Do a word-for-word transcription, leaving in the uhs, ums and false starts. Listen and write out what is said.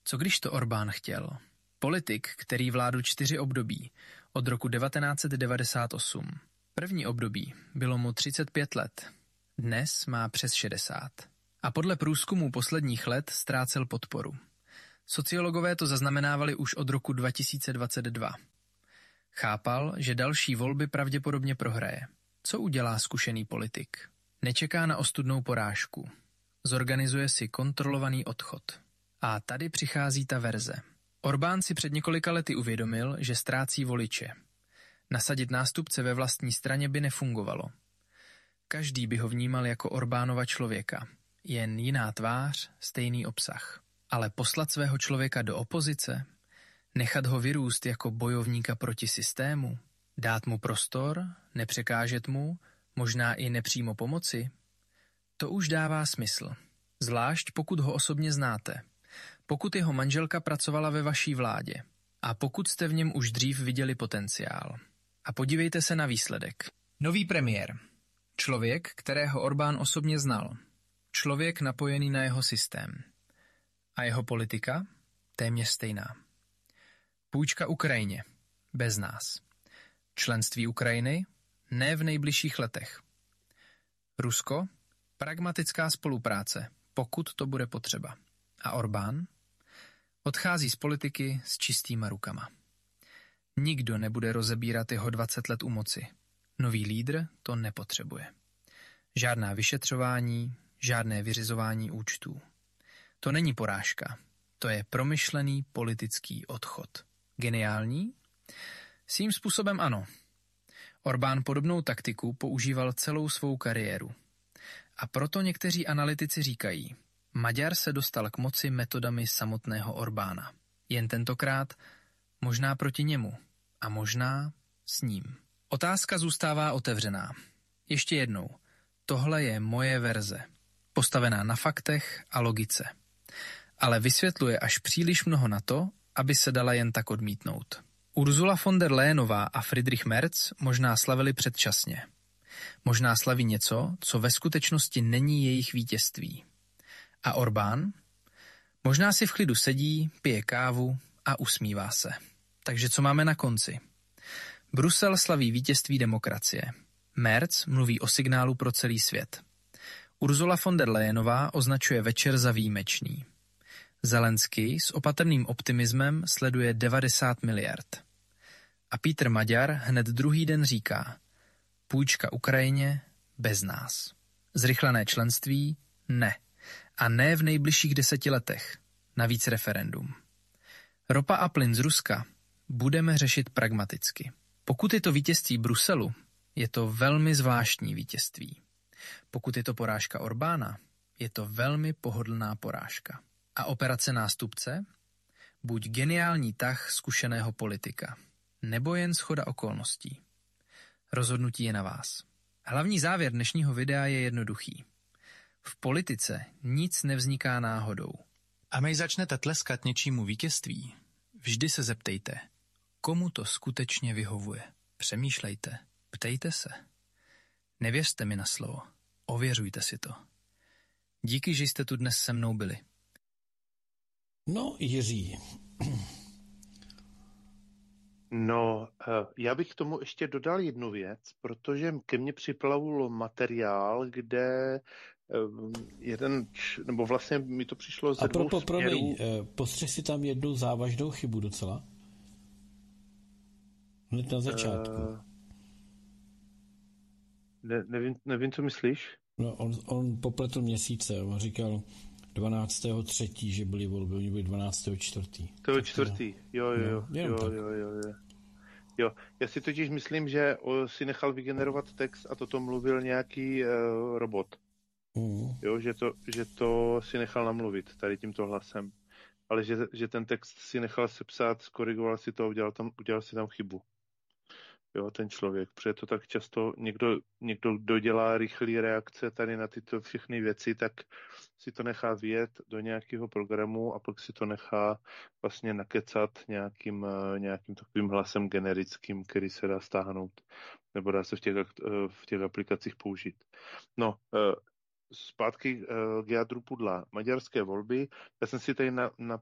Co když to Orbán chtěl? Politik, který vládl čtyři období, od roku devatenáct set devadesát osm. První období bylo mu třicet pět let, dnes má přes šedesát. A podle průzkumů posledních let ztrácel podporu. Sociologové to zaznamenávali už od roku dva tisíce dvacet dva. Chápal, že další volby pravděpodobně prohraje. Co udělá zkušený politik? Nečeká na ostudnou porážku. Zorganizuje si kontrolovaný odchod. A tady přichází ta verze. Orbán si před několika lety uvědomil, že ztrácí voliče. Nasadit nástupce ve vlastní straně by nefungovalo. Každý by ho vnímal jako Orbánova člověka. Jen jiná tvář, stejný obsah. Ale poslat svého člověka do opozice, nechat ho vyrůst jako bojovníka proti systému, dát mu prostor, nepřekážet mu, možná i nepřímo pomoci, to už dává smysl. Zvlášť pokud ho osobně znáte. Pokud jeho manželka pracovala ve vaší vládě a pokud jste v něm už dřív viděli potenciál. A podívejte se na výsledek. Nový premiér. Člověk, kterého Orbán osobně znal. Člověk napojený na jeho systém. A jeho politika? Téměř stejná. Půjčka Ukrajině. Bez nás. Členství Ukrajiny? Ne v nejbližších letech. Rusko? Pragmatická spolupráce, pokud to bude potřeba. A Orbán? Odchází z politiky s čistýma rukama. Nikdo nebude rozebírat jeho dvacet let u moci. Nový lídr to nepotřebuje. Žádná vyšetřování, žádné vyřizování účtů. To není porážka. To je promyšlený politický odchod. Geniální? Svým způsobem ano. Orbán podobnou taktiku používal celou svou kariéru. A proto někteří analytici říkají, Maďar se dostal k moci metodami samotného Orbána. Jen tentokrát možná proti němu a možná s ním. Otázka zůstává otevřená. Ještě jednou, tohle je moje verze, postavená na faktech a logice. Ale vysvětluje až příliš mnoho na to, aby se dala jen tak odmítnout. Ursula von der Leyenová a Friedrich Merz možná slavili předčasně. Možná slaví něco, co ve skutečnosti není jejich vítězství. A Orbán? Možná si v klidu sedí, pije kávu a usmívá se. Takže co máme na konci? Brusel slaví vítězství demokracie. Merz mluví o signálu pro celý svět. Ursula von der Leyenová označuje večer za výjimečný. Zelenský s opatrným optimismem sleduje devadesát miliard. A Peter Maďar hned druhý den říká půjčka Ukrajině bez nás. Zrychlené členství? Ne. A ne v nejbližších deseti letech. Navíc referendum. Ropa a plyn z Ruska budeme řešit pragmaticky. Pokud je to vítězství Bruselu, je to velmi zvláštní vítězství. Pokud je to porážka Orbána, je to velmi pohodlná porážka. A operace nástupce? Buď geniální tah zkušeného politika, nebo jen shoda okolností. Rozhodnutí je na vás. Hlavní závěr dnešního videa je jednoduchý. V politice nic nevzniká náhodou. A než začnete tleskat něčímu vítězství, vždy se zeptejte, komu to skutečně vyhovuje. Přemýšlejte, ptejte se. Nevěřte mi na slovo, ověřujte si to. Díky, že jste tu dnes se mnou byli. No, Jiří. No, já bych k tomu ještě dodal jednu věc, protože ke mně připlul materiál, kde jeden, nebo vlastně mi to přišlo ze dvou směrů. Promiň, postřeh si tam jednu závažnou chybu docela. Hned na začátku. Uh, ne, nevím, nevím, co myslíš? No, on, on popletl měsíce, on říkal dvanáctého třetího že byly volby, oni byli dvanáctého čtvrtého To je čtvrtý, jo, jo, jo, no, jo, jo, jo, jo. Jo, já si totiž myslím, že si nechal vygenerovat text a toto mluvil nějaký uh, robot. Mm. Jo, že to, že to si nechal namluvit tady tímto hlasem. Ale že, že ten text si nechal sepsat, skorigoval si to a udělal, tam, udělal si tam chybu. Jo, ten člověk. Protože to tak často někdo, někdo dodělá rychlé reakce tady na tyto všechny věci, tak si to nechá vyjet do nějakého programu a pak si to nechá vlastně nakecat nějakým, nějakým takovým hlasem generickým, který se dá stáhnout nebo dá se v těch, v těch aplikacích použít. No, zpátky k jádru pudla. Maďarské volby. Já jsem si tady na, na,